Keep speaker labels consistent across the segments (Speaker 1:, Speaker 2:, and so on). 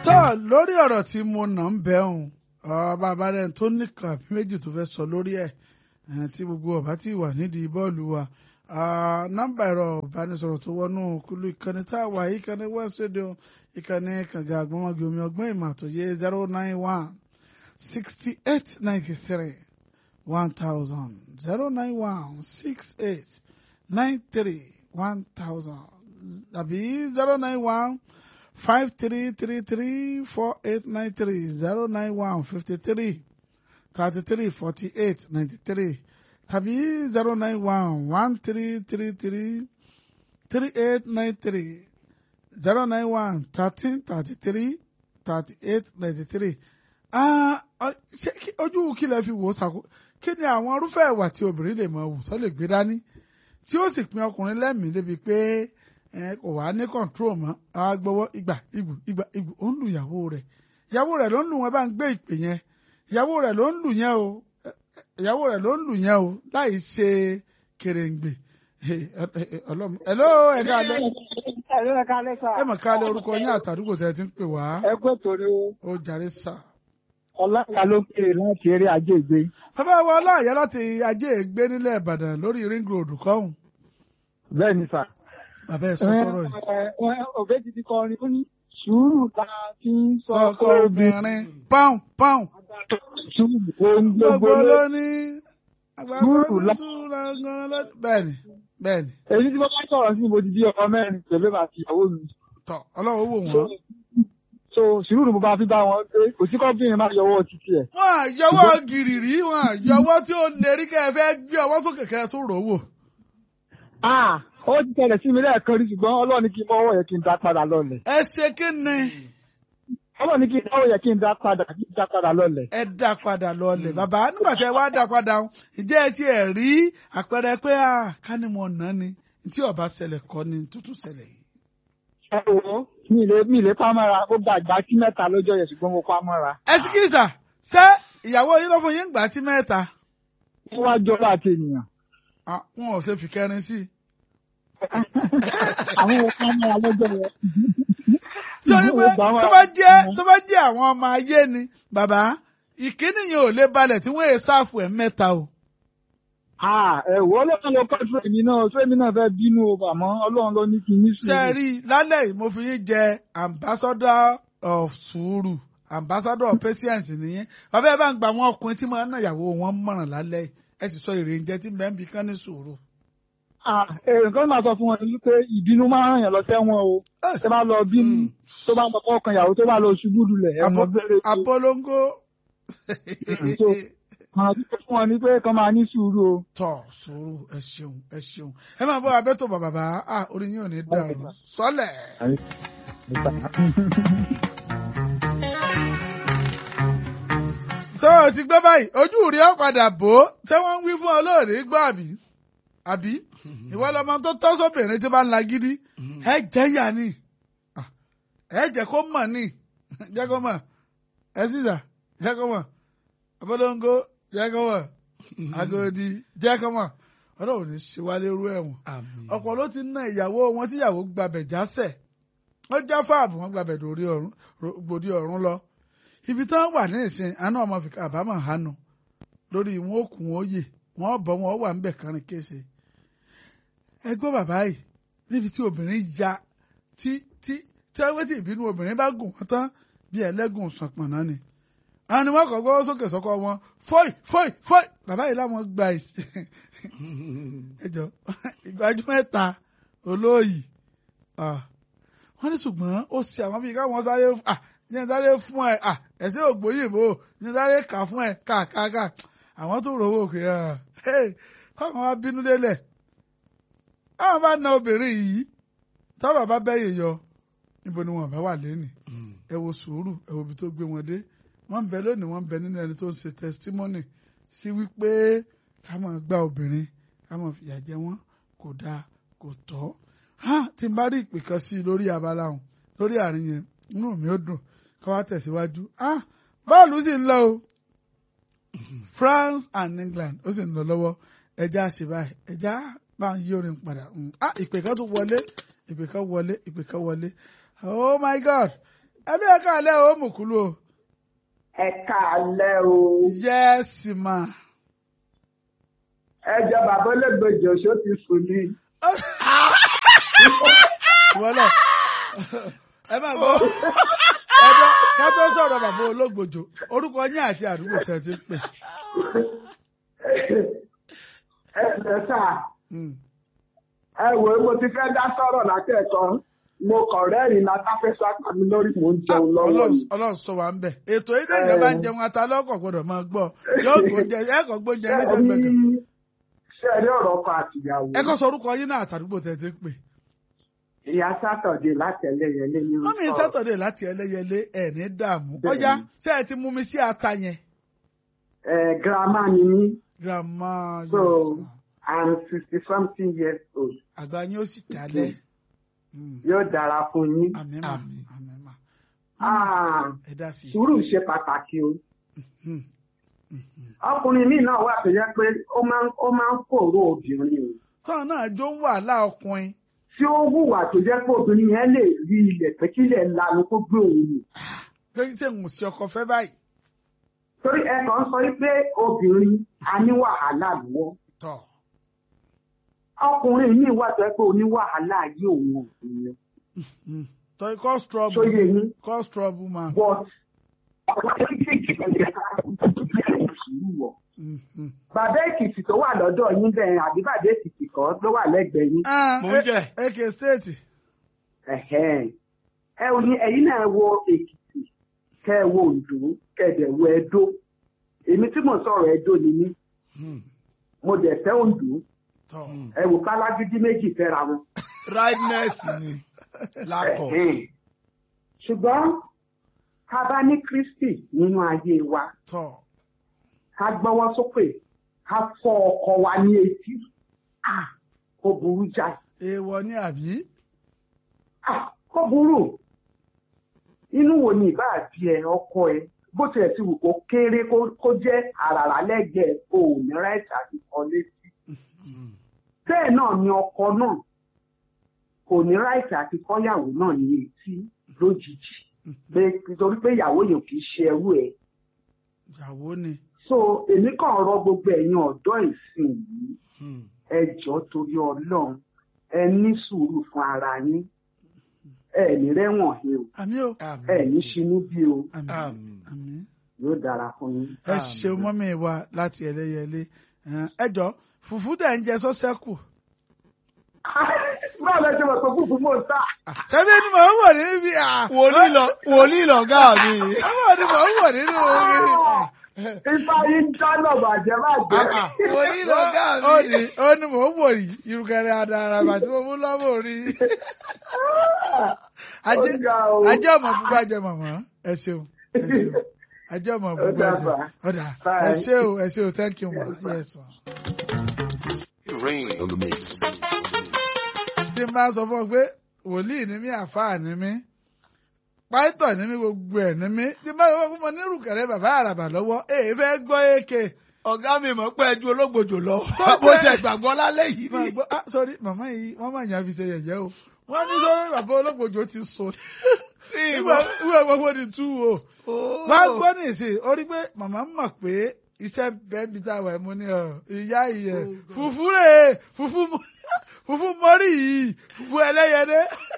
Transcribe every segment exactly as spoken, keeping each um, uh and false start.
Speaker 1: tó lórí ọ̀rọ̀ tí mo nà ń bẹ̀ ọ̀hún bàbá rẹ̀ tó nìkan àbí méjì tó fẹ́ sọ lórí ẹ̀ tí gbogbo ọ̀bá tí wà nídìí bọ́ọ̀lù wa nọ́mbà ẹ̀rọ ìbánisọ̀rọ̀ tó wọnú kúlú ìkànnì tá a wà yìí ìkànnì West Radio ìkànnì kànga àgbọ̀nmọ́gbẹ̀ omi ọgbọ́n ìmọ̀ àtòyé zero nine one sixty eight ninety three one thousand zero nine one six eight nine three one thousand àbí zero nine one five three three three four eight nine three zero nine one fifty three thirty three forty eight ninety three tàbí zero nine one one three three three three eight nine three zero nine one thirteen thirty three thirty eight ninety three. ṣé ojú kí lẹ fi wò ó sàkó kí ni àwọn irúfẹ́ ìwà tí obìnrin lè mọ̀ wù tó lè gbé dání tí ó sì pin ọkùnrin lẹ́mìí débi pé kò wá ní control mọ́ àwọn gbọ́wọ́ ìgbà ìgbù ìgbà ìgbù ó ń lu ìyàwó rẹ̀ ìyàwó rẹ̀ ló ń lù wọn bá ń gbé ìpè yẹn ìyàwó rẹ̀ ló ń lù yẹn o ìyàwó rẹ̀ ló ń lù yẹn o láì ṣe kèrèǹgbè hello ẹ̀ka alẹ́ ẹ mọ̀ ká alẹ́ orúkọ yín àtàdúgbò tẹ́ ẹ ti ń pè wá.
Speaker 2: ẹ kú ètò ni o.
Speaker 1: ó jàre sà.
Speaker 2: ọláyà ló ń pè láti eré ajé ìgbé.
Speaker 1: bàbá wa ọláyà láti ajé ìgbé nílẹ̀ ìbàdàn lórí ring road kọ́hún.
Speaker 2: bẹ́ẹ̀ ni sà.
Speaker 1: bàbá ẹ sọ sọ̀rọ̀ yìí.
Speaker 2: òbẹ́ ti ti kọrin ó ní sùúrù tá a fi ń
Speaker 1: sọkọ obìnrin pọ́ùn pọ́ùn.
Speaker 2: sùúrù ohun
Speaker 1: gbogbo
Speaker 2: gbogbo
Speaker 1: ló ní àgbàgbọ́ ní sùúrù bẹ́ẹ̀ni bẹ́ẹ̀ni.
Speaker 2: èyí tí mo bá sọ̀rọ̀ sí mo ti di ọkọ mẹ́rin pẹ̀lú àti ìyàwó mi.
Speaker 1: tọ ọlọ́run wò wọ́n.
Speaker 2: so sùúrù ni mo bá fi bá wọn gbé kò sí kọ́bìnrin máa yọwọ́ títí ẹ̀.
Speaker 1: wọn à yọwọ́ gìrìrì wọn à yọwọ́ tí ó lérí kẹ́ ẹ fẹ́ gbé ọwọ́ sókè kẹ́ ẹ tó rò ó wò.
Speaker 2: ah ó ti tẹ̀lẹ̀ sí mi lẹ́ẹ̀kan rí ṣùgbọ́n ọlọ́run ní kí n mọ ọwọ́ yẹn kí n dá padà lọ́lẹ̀.
Speaker 1: ẹ ṣe kí ni.
Speaker 2: ọlọ́run ní kí n dáwọ́ yẹn kí n dá padà kí n dá padà lọ́lẹ̀.
Speaker 1: ẹ dá padà lọ́lẹ̀ bàbá nígbà tí ẹ wá dá padà ǹjẹ́ ẹ ti ẹ̀ rí àpẹẹrẹ pé ká ní mo nà ni tí ọba ṣẹlẹ̀ kọ́ ni tuntun ṣẹlẹ̀ yìí.
Speaker 2: ẹ wo mi lè mi lè pamọ́ra ó gba àgbà tí mẹ́ta lọ́jọ́ yẹn ṣùgbọ́n mo pamọ́ra.
Speaker 1: ẹ ti kí sà ṣé ìyàwó yín ló fún yín gbà tí mẹ́ta.
Speaker 2: wọ́n wá jọ láti ènìyàn.
Speaker 1: wọn ò ṣe fi kẹrin sí i.
Speaker 2: àwọn ọmọ ọmọ alọ́jọ́ yẹn.
Speaker 1: tó bá jẹ́ tó bá jẹ́ àwọn ọmọ ayé ni bàbá ìkíni yẹn ò lè balẹ̀ tí wọ́n yẹ sáàfù ẹ̀ mẹ́ta o.
Speaker 2: ẹ̀wọ́ ọlọ́run ló kọ́ fún èmi náà fún èmi náà fẹ́ bínú o àmọ́ ọlọ́run ló ní kí n ní sùúrù.
Speaker 1: ṣe rí i lálẹ́ yìí mo fi yín jẹ ambassador of sùúrù ambassador of patience nìyẹn bàbá ẹ bá ń gba àwọn ọkùnrin tí máa ń náyàwó wọn mọ̀ràn lálẹ́ yìí ẹ sì sọ ìrìnjẹ tí bẹ́ẹ̀ ń bi kán ní sùúrù.
Speaker 2: nǹkan máa sọ fún wọn ni pé ìbínú máa ń ràn yàn lọ sẹ́wọ̀n o tó bá lọ bínú tó bá lọ kọ́kàn ìyàwó tó bá lọ ṣubú lulẹ̀ ẹ̀wọ̀n gbére.
Speaker 1: apolongo.
Speaker 2: àwọn tó fún wọn ni pé kán máa ní sùúrù o.
Speaker 1: tọ sùúrù ẹ ṣeun ẹ ṣeun ẹ máa bọ abẹ́tò bàbá a orí yín ò ní dàrú sọlẹ̀. sọ ò ti gbọ́ báyìí ojú rí ọ padà bò ó ṣé wọ́n ń wí fún ọ lóòrè gbọ́ àbí àbí ìwọ lọmọ tó tọ́ sóbìnrin tí bá ń la gidi ẹ jẹ́ yà ni ẹ jẹ́ kó mọ̀ ni jẹ́ kó mọ̀ ẹ sísà jẹ́ kó mọ̀ abọ́dọ́ngó jẹ́ kó mọ̀ agodi jẹ́ kó mọ̀ ọlọ́run ní ṣíwálé rú ẹ̀wọ̀n ọ̀pọ̀ ló ti ná ìyàwó wọn tí ìyàwó gbàbẹ̀ jásẹ̀ wọ́n já fáàbù wọn gbàbẹ̀ gbòdì ọ̀run lọ ibi tí wọ́n wà ní ìsìn àná ọmọ fìkà àbámọ̀ hánu lórí wọn ó kùn ó yè wọ́n bọ̀ wọn wà ńbẹ̀ kánrin kése ẹ gbọ́ bàbá yìí níbi tí obìnrin ya tí tí tí wọ́n ti ìbínú obìnrin bá gùn wọ́n tán bí ẹlẹ́gùn sọ̀pọ̀n náà ni àwọn ni wọ́n kọ́ gbọ́ sókè sọ́kọ́ wọn fọ́ì fọ́ì fọ́ì bàbá yìí láwọn gba ẹjọ́ ìgbájú mẹ́ta olóyì wọ́n ní ṣùgbọ́n ó ṣe àwọn bíi káwọn sáré yẹn sáré fún ẹ ẹ̀sẹ̀ ògbóyìnbó yẹn sáré kà fún ẹ káàkáàká àwọn tó rò wò pé káwọn wá bínú délẹ̀ àwọn bá na obìnrin yìí tọ́rọ̀ bá bẹ́yẹ̀ yọ níbo ni wọn bá wà lẹ́nì ẹ wo sùúrù ẹ wo ibi tó gbé wọn dé wọ́n ń bẹ lónìí wọ́n ń bẹ nínú ẹni tó ń ṣe testimony sí wípé ká máa gba obìnrin ká máa fìyà jẹ wọ́n kò dáa kò tọ́ tí n bá rí ìpè kan sí i lórí abala ọ̀hún lórí àárín yẹn inú mi ó dùn ká wá tẹ̀síwájú bọ́ọ̀lù sì ń lọ o France and England ó sì ń lọ lọ́wọ́ ẹja ṣe báyìí ẹja bá ń yí orin padà ìpè kan tún wọlé ìpè kan wọlé ìpè kan wọlé oh my God ẹbí ẹ káàlẹ́ o mùkúlù o.
Speaker 3: ẹ káàlẹ́ o.
Speaker 1: yẹ́sì mà.
Speaker 3: ẹ jọ bàbá olóògbèjì oṣó ti sùn ní.
Speaker 1: wọlé ẹ máa gbọ́ ẹjọ́ ká tó sọ̀rọ̀ bàbá olóògbòjò orúkọ yín àti àdúgbò tẹ̀ ti pè.
Speaker 3: ẹ ṣe sá ẹ wò ó mo ti fẹ́ dá sọ̀rọ̀ látẹ̀kọ́ mo kàn rẹ́rìn-ín látàfẹ́sọ àtàmì lórí mò ń jẹun lọ́wọ́ ni.
Speaker 1: ọlọ́run sọ wá ń bẹ̀ ètò yìí lẹ́yìn bá ń jẹun atalọ́kọ̀ gbọ́dọ̀ máa gbọ́ yóò gbóúnjẹ ẹ̀kọ́ gbóúnjẹ ní sẹ́gbẹ̀ẹ́ kan.
Speaker 3: ṣé ẹ rí ọ̀rọ̀ ọkọ àtìyàwó.
Speaker 1: ẹ kọ́ sọ orúkọ yín náà àtàdúgbò tẹ̀ ti pè.
Speaker 3: ìyá sátọ̀dé láti ẹlẹ́yẹlé ní orúkọ.
Speaker 1: mọ́mí sátọ̀dé láti ẹlẹ́yẹlé ẹ̀ ní dààmú ọjà ṣé ẹ ti mú mi sí ata yẹn.
Speaker 3: ẹ girama ni mí.
Speaker 1: girama
Speaker 3: so I'm sixty something years old.
Speaker 1: àgbà yín ó sì dálẹ̀.
Speaker 3: yóò dára fún yín.
Speaker 1: àmín àmín àmín mà. ẹ dá sí i.
Speaker 3: sùúrù ṣe pàtàkì o. ọkùnrin míì náà wà tó yẹ pé ó máa ń fòró obìnrin o.
Speaker 1: tọ́ọ̀ náà jó ń wàhálà ọkùnrin.
Speaker 3: tí ó hùwà tó jẹ́ pé obìnrin yẹn lè rí ilẹ̀ pé kílẹ̀ lanu kó gbé òun nù.
Speaker 1: pé ṣé ń sí ọkọ fẹ́ báyìí.
Speaker 3: torí ẹ kàn ń sọ pé obìnrin a ní wàhálà lọ́wọ́.
Speaker 1: tọ́.
Speaker 3: ọkùnrin míì wà tó yẹ pé oní wàhálà yí òun òun.
Speaker 1: tọ́ cause trouble.
Speaker 3: tó yẹ yín.
Speaker 1: cause trouble man.
Speaker 3: but ọ̀pọ̀ kékeré kan yẹ ká sùúrù wọ̀. Bàbá Èkìtì tó wà lọ́dọ̀ yín bẹ́ẹ̀ àbí bàbá Èkìtì kan ló wà lẹ́gbẹ̀ẹ́ yín.
Speaker 1: mo ń jẹ Èkè stéètì.
Speaker 3: ẹ ò ní ẹ̀yin náà wo Èkìtì kẹ́ ẹ wo Oǹdó kẹ́ ẹ dẹ̀ wo Ẹdó. èmi tí mo sọ̀rọ̀ Ẹdó ni mí. mo dẹ̀ fẹ́ Oǹdó. ẹ wò kálágídí méjì fẹ́ra wọn.
Speaker 4: rightness ni lákọ̀.
Speaker 3: ṣùgbọ́n ká bá ní Kristi nínú ayé wa. ká gbọ́wọ́ sókè ká fọ́ ọkọ wa ní etí kó burú jáì.
Speaker 1: èèwọ̀ ni àbí.
Speaker 3: kó burú inú wo ni ìbá àbí ẹ ọkọ ẹ bó tilẹ̀ ti wù kó kéré kó jẹ́ àràrà lẹ́gbẹ̀ẹ́ kó o ní ráìtì àti kan létí. bẹ́ẹ̀ náà ni ọkọ náà kò ní ráìtì àti kọ́yàwó náà ní etí lójijì pé nítorí pé ìyàwó yẹn kì í ṣe ẹrú ẹ.
Speaker 1: ìyàwó ni.
Speaker 3: so èmi kàn rọ gbogbo ẹ̀yin ọ̀dọ́ ìsìn yìí ẹ jọ̀ọ́ torí Ọlọ́run ẹ ní sùúrù fún ara yín ẹ ní rẹ́wọ̀n he o ẹ ní ṣinú bí o yóò dára fún yín.
Speaker 1: ẹ ṣeun mọ́mí wa láti ẹlẹ́yẹlé ẹ jọ fùfú tẹ̀ ń jẹ sọ́sẹ́kù.
Speaker 3: báwo lẹ ṣe mọ̀ pé fùfú mò ń tà.
Speaker 1: ṣebí ni mò ń wò níbi.
Speaker 4: wòlíì lọ̀gá mi.
Speaker 1: àwọn ni mò ń wò nínú omi.
Speaker 3: Ifá yìí ń dáná bàjẹ́ bàjẹ́.
Speaker 4: Wòlíì lọ̀gá mi.
Speaker 1: Ó ní mò ń wò rí irúkẹrẹ adaraba tí mo mú lọ́wọ́ rí. Ajé ọmọ búbá jẹ màmá. Ẹ ṣeun. Ẹ ṣeun. Ajé ọmọ búbá jẹ. Ọ̀dà. Ẹ ṣe o. Ẹ ṣe o. Thank you ma. Yes ma.
Speaker 5: Rain on the mix.
Speaker 1: Tí n bá sọ fún ọ pé wòlíì ni mí àfáà ni mí. Pàìtọ̀ ní mi gbogbo ẹ̀ ní mi tí bá yọ fún mo ní rùkẹ̀rẹ̀ bàbá àràbà lọ́wọ́ èyí fẹ́ gbọ́ èké.
Speaker 4: ọ̀gá mi mọ̀ pé ẹjú ológbòjò lọ bó ṣe gbàgbọ́ lálẹ́ yìí ni.
Speaker 1: sọrí màmá yìí wọ́n máa yàn fi ṣe yẹ̀yẹ́ o wọ́n ní sọ́rí bàbá ológbòjò ti sọ ìwé gbogbo ni tú o. wá gbọ́ ní ìsìn ó rí pé màmá mọ̀ pé iṣẹ́ bẹ́ẹ̀ bí tá a wà mú ní ìyá ìyẹ̀ fùfú rè fùfú mọ́rí yìí fùfú ẹlẹ́yẹdé.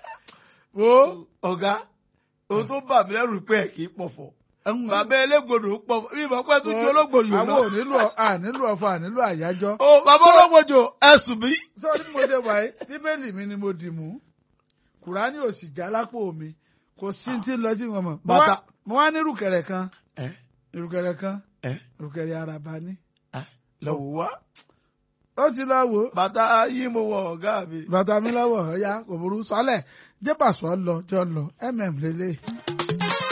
Speaker 4: ọ̀gá ohun tó bà mí lẹ́rù pé ẹ̀ kì í pọ̀fọ̀. bàbá elégbodò pọ̀fọ̀ bí ìbọn pẹ́ tún ju ológbòjò lọ.
Speaker 1: àwọn ò nílò ànílò ọ̀fọ̀ ànílò àyájọ́.
Speaker 4: o bàbá ológbòjò ẹ̀sùn mi.
Speaker 1: sọ́ọ́ni mo ṣe wáyé bíbélì mi ni mo dì mú kùránì ò sì já lápò mi kò sí tí ń lọ tí wọn mọ̀. bàtà mo wá ní rùkẹ̀rẹ̀ kan rùkẹ̀rẹ̀ kan rùkẹ̀rẹ̀ araba ní.
Speaker 4: lọ́wọ́ wá.
Speaker 1: ó ti lọ wò.
Speaker 4: bàtà yìí mo wọ ọ̀gá mi.
Speaker 1: bàtà mi lọ́wọ́ ọ̀ya kò burú sọ́lẹ̀ jẹ́ pàṣọ lọ jọ lọ mm lélẹ̀.